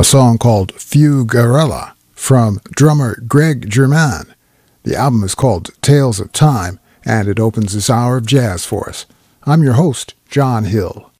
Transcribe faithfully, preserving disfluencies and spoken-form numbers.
a song called Fugarella from drummer Greg German. The album is called Tales of Time, and it opens this hour of jazz for us. I'm your host, John Hill.